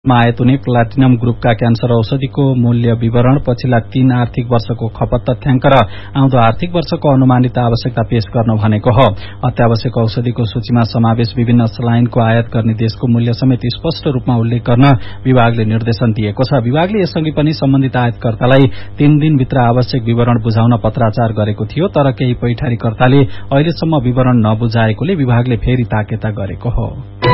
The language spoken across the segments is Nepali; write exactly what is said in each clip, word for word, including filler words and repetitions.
भारतमा आयात हुने प्लाटिनम ग्रुपका क्यान्सर औषधिको मूल्य विवरण, पछिल्ला तीन आर्थिक वर्षको खपत तथ्याङ्क र आउँदो आर्थिक वर्षको अनुमानित आवश्यकता पेश गर्न भनेको हो। अत्यावश्यक औषधिको सूचीमा समावेश विभिन्न सलाइनको आयात गर्ने देशको मूल्य समेत स्पष्ट रूपमा उल्लेख गर्न विभागले निर्देशन दिएको छ। विभागले यसअघि पनि सम्बन्धित आयातकर्तालाई तीन दिनभित्र आवश्यक विवरण बुझाउन पत्राचार गरेको थियो, तर केही पैठारीकर्ताले अहिलेसम्म विवरण नबुझाएकोले विभागले फेरि ताकेता गरेको हो।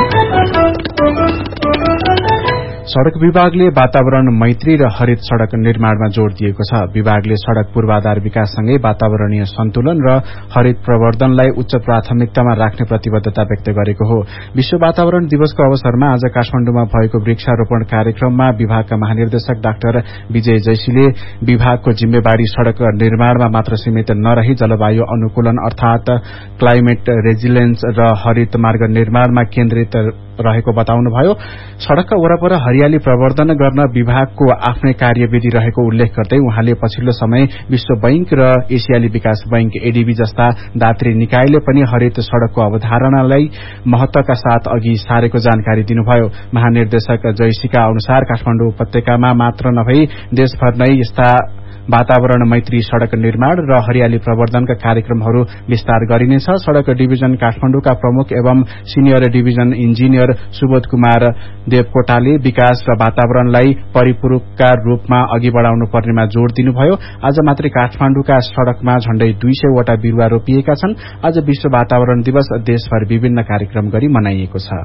सड़क विभागले वातावरण मैत्री र हरित सड़क निर्माणमा जोड़ दिएको छ। विभागले सड़क पूर्वाधार विकाससँगै वातावरणीय सन्तुलन र हरित प्रवर्धनलाई उच्च प्राथमिकतामा राख्ने प्रतिबद्धता व्यक्त गरेको हो। विश्व वातावरण दिवसको अवसरमा आज काठमाडौँमा भएको वृक्षारोपण कार्यक्रममा विभागका महानिर्देशक डाक्टर विजय जैसीले विभागको जिम्मेवारी सड़क निर्माणमा मात्र सीमित नरही जलवायु अनुकूलन अर्थात क्लाइमेट रेजिलेन्स र हरित मार्ग निर्माणमा केन्द्रित रहेको बताउनुभयो। सड़कका वरपर हरियाली प्रवर्धन गर्न विभागको आफ्नै कार्यविधि रहेको उल्लेख गर्दै उहाँले पछिल्लो समय विश्व बैंक र एसियाली विकास बैंक एडीबी जस्ता दात्री निकायले पनि हरित सड़कको अवधारणालाई महत्वका साथ अघि सारेको जानकारी दिनुभयो। महानिर्देशक जैसीका अनुसार काठमाडौँ उपत्यकामा मात्र नभई देशभर नै यस्ता वातावरण मैत्री सड़क निर्माण र हरियाली प्रवर्धनका कार्यक्रमहरू विस्तार गरिनेछ। सड़क डिभिजन काठमाडौँका प्रमुख एवं senior division engineer Subodh Kumar देवकोटाले विकास र वातावरणलाई परिपूरकका रूपमा अघि बढ़ाउनु पर्नेमा जोड़ दिनुभयो। आज मात्रै काठमाडौँका सड़कमा झण्डै दुई सय वटा बिरूवा रोपिएका छन्। आज विश्व वातावरण दिवस देशभर विभिन्न कार्यक्रम गरी मनाइएको छ।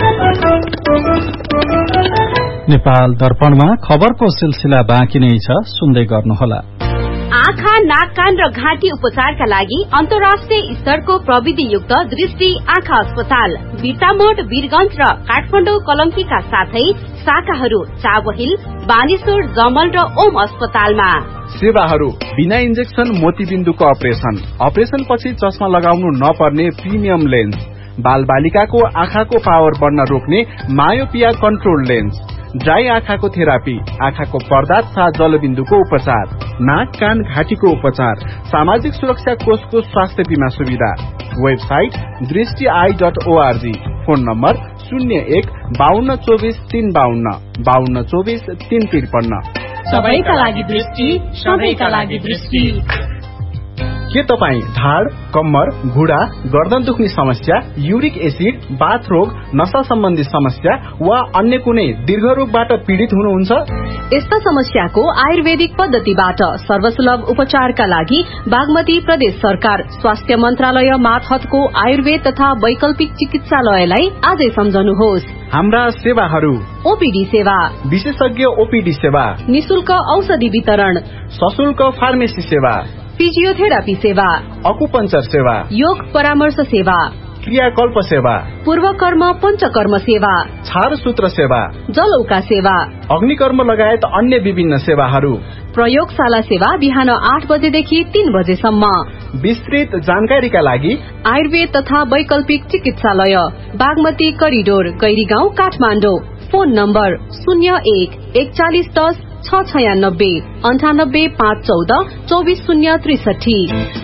नेपाल दर्पणमा खबरको सिलसिला बाँकी नै छ, सुन्दै गर्नुहोला। आँखा, नाक, कान र घाँटी उपचारका लागि अन्तर्राष्ट्रिय स्तरको प्रविधियुक्त दृष्टि आँखा अस्पताल बिर्तामोड, वीरगंज र काठमाडौँ कलंकीका साथै शाखाहरू चाबहिल, बानेश्वर, जमल र ओम अस्पतालमा। सेवाहरू बिना इन्जेक्सन मोतीबिन्दुको अपरेशन, अपरेशन पछि चस्मा लगाउनु नपर्ने प्रिमियम लेन्स, बाल बालिकाको आँखाको पावर बढ्न रोक्ने मायोपिया कन्ट्रोल लेन्स, ड्राई आँखाको थेरापी, आँखाको पर्दा तथा जलबिन्दुको उपचार, नाक, कान, घाँटीको उपचार, सामाजिक सुरक्षा कोषको स्वास्थ्य बीमा सुविधा। वेबसाइट दृष्टि I dot ORG. Phone number शून्य एक बाहन्न चौबिस तीन बाहन्न बाहन्न चौबिस तीन त्रिपन्न। सबैका लागि दृष्टि, सबैका लागि दृष्टि। के तपाई ढाड, कम्मर, घुँडा, गर्दन दुख्ने समस्या, युरिक एसिड, बाथ रोग, नशा सम्बन्धी समस्या वा अन्य कुनै दीर्घ रोगबाट पीड़ित हुनुहुन्छ? यस्ता समस्याको आयुर्वेदिक पद्धतिबाट सर्वसुलभ उपचारका लागि बागमती प्रदेश सरकार स्वास्थ्य मन्त्रालय मातहतको आयुर्वेद तथा वैकल्पिक चिकित्सालयलाई आजै सम्झनुहोस्। हाम्रा सेवाहरू: ओपीडी सेवा, विशेषज्ञ ओपीडी सेवा, निशुल्क औषधि वितरण, सशुल्क फार्मेसी सेवा, फिजियोथेरापी सेवा, अकुपञ्चर सेवा, योग परामर्श सेवा, क्रियाकल्प सेवा, पूर्वकर्म पञ्चकर्म सेवा, छारसूत्र सेवा, जलौका सेवा, अग्निकर्म लगायत अन्य विभिन्न सेवाहरू। प्रयोगशाला सेवा बिहान आठ बजेदेखि तीन बजेसम्म। विस्तृत जानकारीका लागि आयुर्वेद तथा वैकल्पिक चिकित्सालय Bagmati corridor, Gairigaun, Kathmandu. Phone number शून्य एक एकचालिस दस छ छयानब्बे अन्ठानब्बे पाँच चौध चौबिस शून्य त्रिसठी।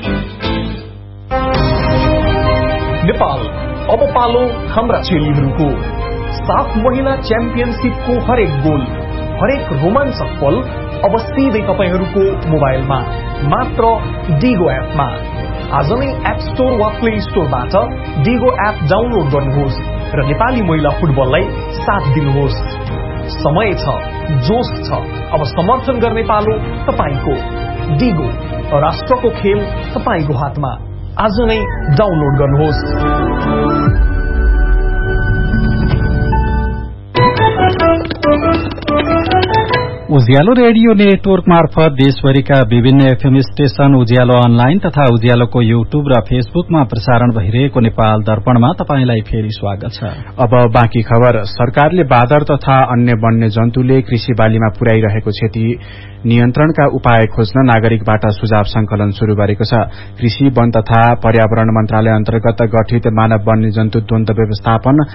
नेपाल अब पालो हाम्रा चेलीहरूको। साफ महिला च्याम्पियनशिपको हरेक गोल, हरेक रोमाञ्चक पल अब सिधै तपाईहरूको मोबाइलमा मात्र डिगो एपमा। आज नै एप स्टोर वा प्ले स्टोरबाट डिगो एप डाउनलोड गर्नुहोस् र नेपाली महिला फुटबललाई साथ दिनुहोस्। समय छ, जोश छ, अब समर्थन गर्ने पालो तपाईको। डिगो, राष्ट्रको खेल तपाईको हातमा। आज नै डाउनलोड गर्नुहोस्। उज्यालो रेडियो नेटवर्क मार्फत देशभरिका विभिन्न एफएम स्टेशन, उज्यालो अनलाइन तथा उज्यालोको युट्युब र फेसबुकमा प्रसारण भइरहेको नेपाल दर्पणमा तपाईंलाई फेरि स्वागत छ। अब बाँकी खबर। सरकारले बाँदर तथा अन्य वन्य जन्तुले कृषि बालीमा पुर्याइरहेको क्षति नियन्त्रणका उपाय खोज्न नागरिकबाट सुझाव संकलन शुरू गरेको छ। कृषि, वन तथा पर्यावरण मन्त्रालय अन्तर्गत गठित मानव वन्य जन्तु द्वन्द व्यवस्थापन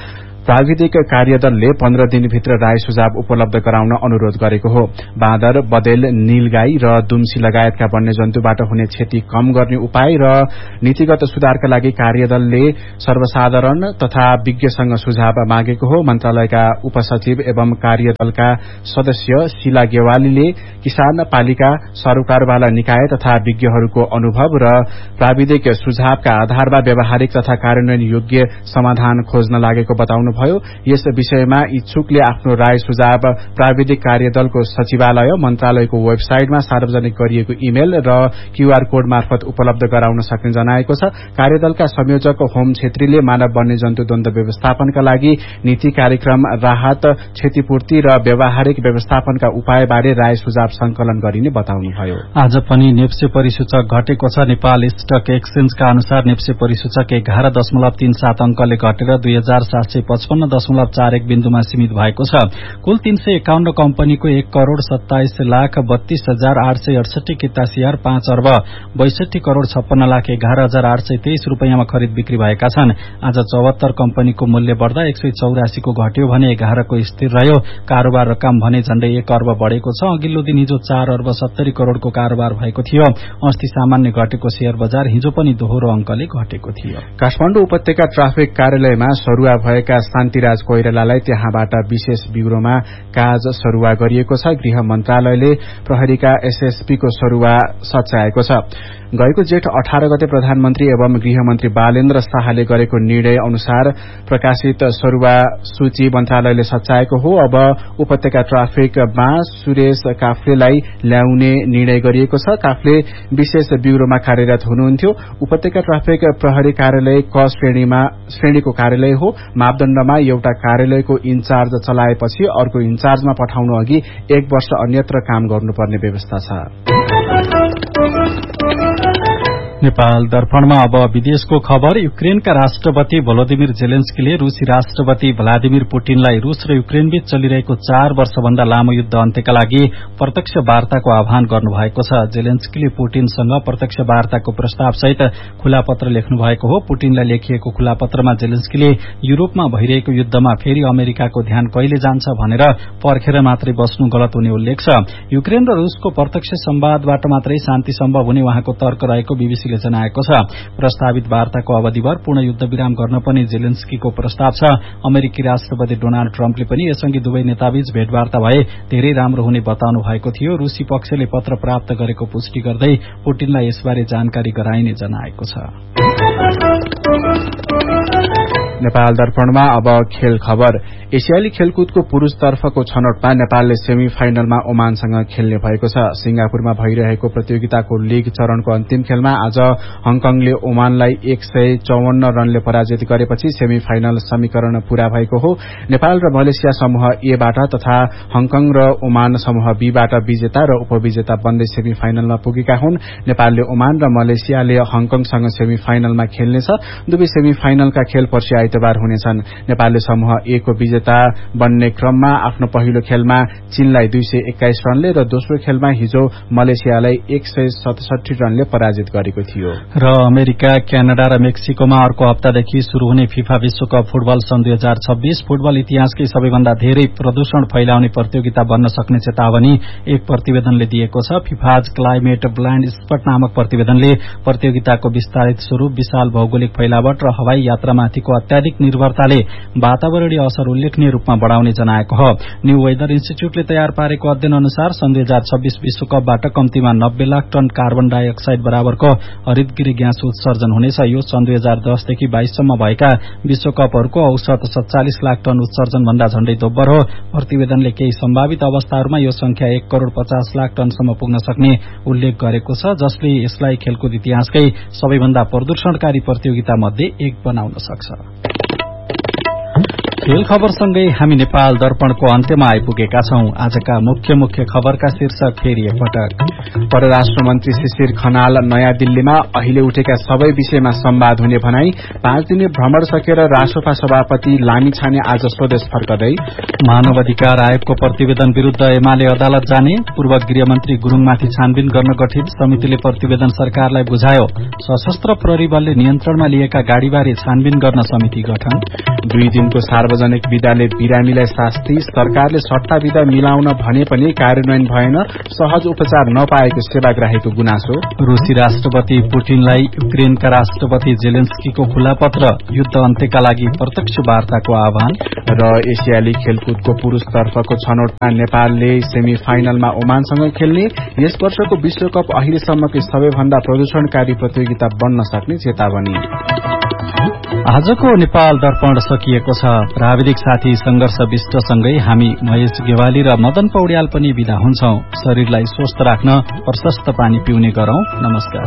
प्राविधिक कार्यदलले पन्ध्र दिनभित्र राय सुझाव उपलब्ध गराउन अनुरोध गरेको हो। बाँदर, बदेल, नीलगाई र दुम्सी लगायतका वन्यजन्तुबाट हुने क्षति कम गर्ने उपाय र नीतिगत सुधारका लागि कार्यदलले सर्वसाधारण तथा विज्ञसँग सुझाव मागेको हो। मन्त्रालयका उपसचिव एवं कार्यदलका सदस्य शीला गेवालीले किसान पालिका, सरोकारवाला निकाय तथा विज्ञहरूको अनुभव र प्राविधिक सुझावका आधारमा व्यावहारिक तथा कार्यान्वयन योग्य समाधान खोज्न लागेको बताउनुभयो। यस विषयमा इच्छुकले आफ्नो राय सुझाव प्राविधिक कार्यदलको सचिवालय, मन्त्रालयको वेबसाइटमा सार्वजनिक गरिएको इमेल र क्यूआर कोड मार्फत उपलब्ध गराउन सक्ने जनाएको छ। कार्यदलका संयोजक होम छेत्रीले मानव वन्यजन्तु द्वन्द्व व्यवस्थापनका लागि नीति, कार्यक्रम, राहत, क्षतिपूर्ति र व्यावहारिक व्यवस्थापनका उपायबारे राय सुझाव संकलन गरिने बताउनुभयो। आज पनि नेप्से परिसूचक घटेको छ। नेपाल स्टक एक्सचेन्जका अनुसार नेप्से परिसूचक एघार दशमलव तीन सात अंकले घटेर दुई हजार सात सय पचपन्न दशमलव चार एक बिन्दुमा सीमित भएको छ। कुल तीन सय एकाउन्न कम्पनीको एक करोड़ सत्ताइस लाख बत्तीस हजार आठ सय अडसठी किता शेयर पाँच अर्ब बैसठी करोड़ छप्पन्न लाख एघार हजार आठ सय तेइस रूपियाँमा खरिद बिक्री भएका छन्। आज चौहत्तर कम्पनीको मूल्य बढ़दा एक सय चौरासी को घट्यो भने एघारको स्थिर रह्यो। कारोबार रकम भने झण्डै एक अर्ब बढ़ेको छ। अघिल्लो दिन हिजो चार अर्ब सत्तरी करोड़को कारोबार भएको थियो। अस्ति सामान्य घटेको शेयर बजार हिजो पनि दोहोरो अंकले घटेको थियो। काठमाडौँ उपत्यका ट्राफिक कार्यालयमा सरुवा भएका शान्तिराज कोइरालालाई त्यहाँबाट विशेष ब्यूरोमा काज सरुवा गरिएको छ। गृह मन्त्रालयले प्रहरीका एसएसपी को सरुवा सच्याएको छ। गएको जेठ अठार गते प्रधानमन्त्री एवं गृहमन्त्री बालेन्द्र शाहले गरेको निर्णय अनुसार प्रकाशित सरुवा सूची मन्त्रालयले सच्याएको हो। अब उपत्यका ट्राफिकमा सुरेश काफ्लेलाई ल्याउने निर्णय गरिएको छ। काफ्ले विशेष ब्यूरोमा कार्यरत हुनुहुन्थ्यो। उपत्यका ट्राफिक प्रहरी कार्यालय क श्रेणीमा श्रेणीको कार्यालय हो। मापदण्डमा एउटा कार्यालयको इन्चार्ज चलाएपछि अर्को इन्चार्जमा पठाउनु अघि एक वर्ष अन्यत्र काम गर्नुपर्ने व्यवस्था छ। नेपाल दर्पणमा अब विदेशको खबर। युक्रेनका राष्ट्रपति भोलोदिमिर जेलेन्स्कीले रूसी राष्ट्रपति भ्लादिमिर पुटिनलाई रूस र युक्रेनबीच चलिरहेको चार वर्षभन्दा लामो युद्ध अन्त्यका लागि प्रत्यक्ष वार्ताको आह्वान गर्नुभएको छ। जेलेन्स्कीले पुटिनसँग प्रत्यक्ष वार्ताको प्रस्तावसहित खुला पत्र लेख्नु भएको हो। पुटिनलाई लेखिएको खुला पत्रमा जेलेन्स्कीले युरोपमा भइरहेको युद्धमा फेरि अमेरिकाको ध्यान कहिले जान्छ भनेर पर्खेर मात्रै बस्नु गलत हुने उल्लेख छ। युक्रेन र रूसको प्रत्यक्ष संवादबाट मात्रै शान्ति सम्भव हुने उहाँको तर्क रहेको बीबीसी जनाएको छ। प्रस्तावित वार्ताको अवधिभर पूर्ण युद्ध विराम गर्न पनि जेलेन्स्कीको प्रस्ताव छ। अमेरिकी राष्ट्रपति डोनाल्ड ट्रम्पले पनि यसअघि दुवै नेताबीच भेटवार्ता भए धेरै राम्रो हुने बताउनु भएको थियो। रूसी पक्षले पत्र प्राप्त गरेको पुष्टि गर्दै पुटिनलाई यसबारे जानकारी गराइने जनाएको छ। नेपाल दर्पणमा अब खेल खबर। एसियाली खेलकुदको पुरूषतर्फको छनौटमा नेपालले सेमी फाइनलमा ओमानसँग खेल्ने भएको छ। सिंगापुरमा भइरहेको प्रतियोगिताको लीग चरणको अन्तिम खेलमा आज हङकङले ओमानलाई एक सय चौवन्न रनले पराजित गरेपछि सेमी फाइनल समीकरण पूरा भएको हो। नेपाल र मलेसिया समूह ए बाट तथा हङकङ र ओमान समूह बी बाट विजेता र उपविजेता बन्दै सेमी फाइनलमा पुगेका हुन्। नेपालले ओमान र मलेसियाले हङकङसँग सेमी फाइनलमा खेल्नेछ। दुवै सेमी फाइनलका खेल पर्सि आइतबार हुनेछन्। नेपालले समूह ए को विजेता बन्ने क्रममा आफ्नो पहिलो खेलमा चीनलाई दुई सय एक्काइस रनले र दोस्रो खेलमा हिजो मलेसियालाई एक सय सतसठी रनले पराजित गरेको थियो। र अमेरिका, क्यानाडा र मेक्सिकोमा अर्को हप्तादेखि शुरू हुने फिफा विश्वकप फुटबल सन् दुई हजार छब्बीस फुटबल इतिहासकै सबैभन्दा धेरै प्रदूषण फैलाउने प्रतियोगिता बन्न सक्ने चेतावनी एक प्रतिवेदनले दिएको छ। फिफाज क्लाइमेट ब्लाइन्ड स्पट नामक प्रतिवेदनले प्रतियोगिताको विस्तारित स्वरूप, विशाल भौगोलिक फैलावट र हवाई यात्रामाथिको अत्याधिक निर्भरताले वातावरणीय असर उल्लेखनीय रूपमा बढ़ाउने जनाएको हो। न्यू वेदर इन्स्टिच्यूटले तयार पारेको अध्ययन अनुसार सन् दुई हजार छब्बीस विश्वकपबाट कम्तीमा नब्बे लाख टन कार्बन डाइअक्साइड बराबरको हरितगृह ग्यास उत्सर्जन हुनेछ। यो सन् दुई हजार दसदेखि बाइससम्म भएका विश्वकपहरूको औसत सत्तालिस लाख टन उत्सर्जन भन्दा झण्डै दोब्बर हो। प्रतिवेदनले केही सम्भावित अवस्थाहरूमा यो संख्या एक करोड़ पचास लाख टनसम्म पुग्न सक्ने उल्लेख गरेको छ, जसले यसलाई खेलकुद इतिहासकै सबैभन्दा प्रदूषणकारी प्रतियोगिता मध्ये एक बनाउन सक्छ। खेल खबरसँगै हामी नेपाल दर्पणको अन्त्यमा आइपुगेका छौं। आजका मुख्य मुख्य खबरका शीर्षक फेरि एकपटक। परराष्ट्र मन्त्री शिशिर खनाल नयाँ दिल्लीमा अहिले उठेका सबै विषयमा संवाद हुने भनाई। पाँच दिने भ्रमण सकेर रासोपा सभापति लामिछाने आज स्वदेश फर्कदै। मानव अधिकार आयोगको प्रतिवेदन विरूद्ध एमाले अदालत जाने। पूर्व गृहमन्त्री गुरूङमाथि छानबिन गर्न गठित समितिले प्रतिवेदन सरकारलाई बुझायो। सशस्त्र प्रहरी बलले नियन्त्रणमा लिएका गाड़ीबारे छानबिन गर्न समिति गठन। दुई दिनको सार्वजनिक विधाले बिरामीलाई शास्ति, सरकारले सट्टा विधा मिलाउन भने पनि कार्यान्वयन भएन, सहज उपचार नपाएको सेवाग्राहीको गुनासो। रूसी राष्ट्रपति पुटिनलाई युक्रेनका राष्ट्रपति जेलेन्स्कीको खुला पत्र, युद्ध अन्त्यका लागि प्रत्यक्ष वार्ताको आह्वान। र एसियाली खेलकुदको पुरूषतर्फको छनौटमा नेपालले सेमी फाइनलमा ओमानसँग खेल्ने, यस वर्षको विश्वकप अहिलेसम्मकै सबैभन्दा प्रदूषणकारी प्रतियोगिता बन्न सक्ने चेतावनी। आजको नेपाल दर्पण सकिएको छ। प्राविधिक साथी संघर्ष विष्टसँगै हामी महेश गेवाली र मदन पौड्याल पनि विदा हुन्छौं। शरीरलाई स्वस्थ राख्न प्रशस्त पानी पिउने गरौं। नमस्कार।